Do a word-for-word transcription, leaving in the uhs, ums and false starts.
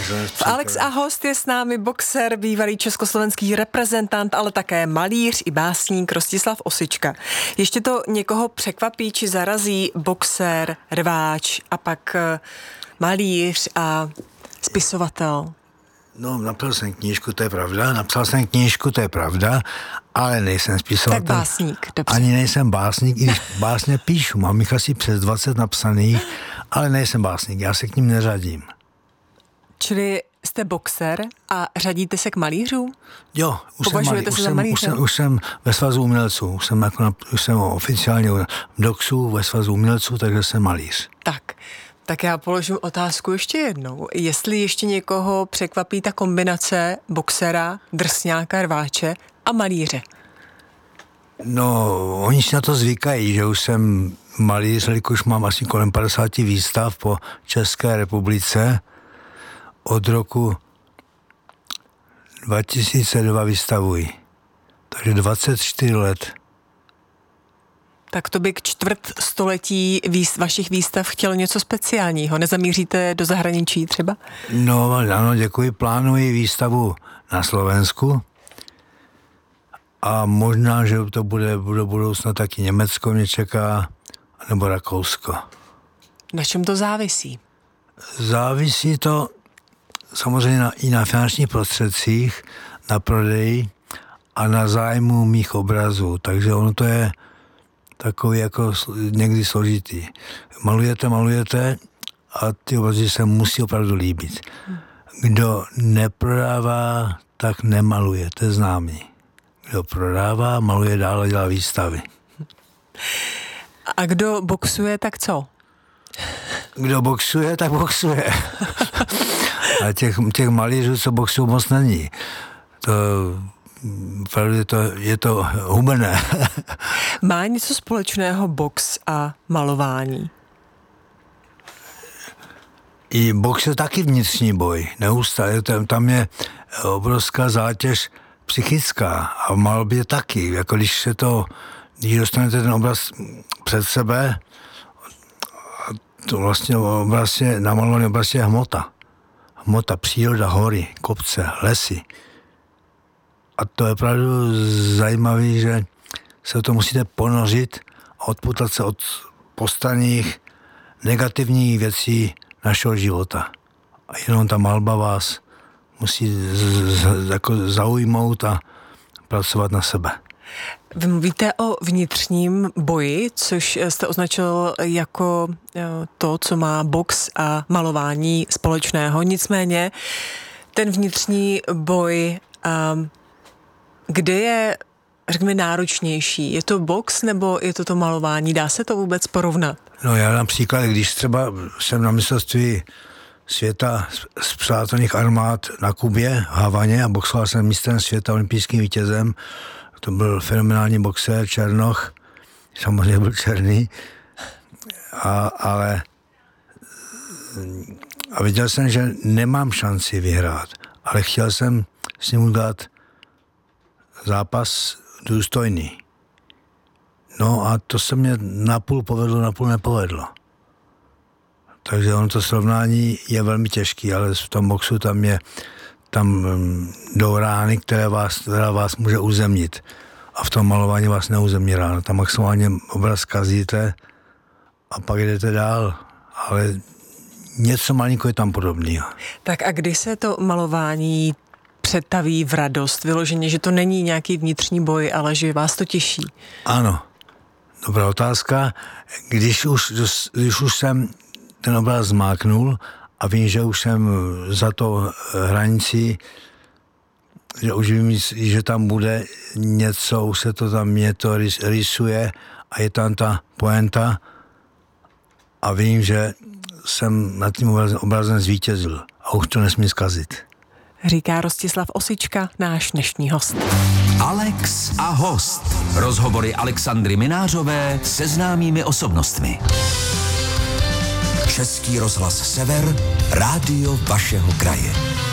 V Alex a host je s námi boxer, bývalý československý reprezentant, ale také malíř i básník Rostislav Osička. Ještě to někoho překvapí či zarazí boxer, rváč a pak malíř a spisovatel? No, napsal jsem knížku, to je pravda, napsal jsem knížku, to je pravda, ale nejsem spisovatel. Tak básník, dobře. Ani nejsem básník, i když básně píšu, mám jich asi přes dvacet napsaných, ale nejsem básník, já se k ním neřadím. Čili jste boxer a řadíte se k malířům? Jo, už jsem, malí, už, se jsem, už, jsem, už jsem ve svazu umělců, už jsem, jako na, už jsem oficiálně v doxu ve svazu umělců, takže jsem malíř. Tak. Tak já položím otázku ještě jednou. Jestli ještě někoho překvapí ta kombinace boxera, drsňáka, rváče a malíře? No, oni si na to zvykají, že už jsem malíř, jelikož mám asi kolem padesát výstav po České republice. Od roku dva tisíce dva vystavuji. Takže dvacet čtyři let. Tak to by k čtvrt století výst, vašich výstav chtělo něco speciálního. Nezamíříte do zahraničí třeba? No ano, děkuji. Plánuji výstavu na Slovensku a možná, že to bude do budoucna taky Německo mě čeká, nebo Rakousko. Na čem to závisí? Závisí to samozřejmě na, i na finančních prostředcích, na prodeji a na zájmu mých obrazů. Takže ono to je takový jako někdy složitý. Malujete, malujete a ty obrazy se musí opravdu líbit. Kdo neprodává, tak nemaluje, to je známý. Kdo prodává, maluje dál a dělá výstavy. A kdo boxuje, tak co? Kdo boxuje, tak boxuje. A těch, těch malířů, co boxují, moc není. To opravdu je to, je to hubené. Má něco společného box a malování? I box je taky vnitřní boj, neustále. Tam je obrovská zátěž psychická a v malbě taky. Jako když se to, když dostanete ten obraz před sebe, to vlastně obraz je, namalovaný obraz je hmota. Hmota, příroda, hory, kopce, lesy. A to je opravdu zajímavé, že se to musíte ponořit a odputat se od postranních negativních věcí našeho života. A jenom ta malba vás musí z, z, jako zaujmout a pracovat na sebe. Vy mluvíte o vnitřním boji, což jste označil jako to, co má box a malování společného. Nicméně ten vnitřní boj, kde je, řekněme, náročnější? Je to box nebo je to to malování? Dá se to vůbec porovnat? No já například, když třeba jsem na mistrovství světa z přátelných armád na Kubě, v Havaně a boxoval jsem mistrem světa, olympijským vítězem. To byl fenomenální boxer, Černoch, samozřejmě byl černý, a, ale a viděl jsem, že nemám šanci vyhrát, ale chtěl jsem s ním udělat zápas důstojný. No a to se mě napůl povedlo, napůl nepovedlo. Takže ono to srovnání je velmi těžký, ale v tom boxu tam je tam jdou rány, které vás, která vás může uzemnit. A v tom malování vás neuzemní rána. Tam maximálně obraz kazíte a pak jdete dál. Ale něco malinko je tam podobného. Tak a kdy se to malování přetaví v radost? Vyloženě, že to není nějaký vnitřní boj, ale že vás to těší? Ano. Dobrá otázka. Když už, když už jsem ten obraz zmáknul a vím, že už jsem za to hranicí, že už vím, že tam bude něco, už se to tam mě to rysuje a je tam ta poenta a vím, že jsem nad tím obrazem, obrazem zvítězil a už to nesmí zkazit. Říká Rostislav Osička, náš dnešní host. Alex a host. Rozhovory Alexandry Minářové se známými osobnostmi. Český rozhlas Sever, rádio vašeho kraje.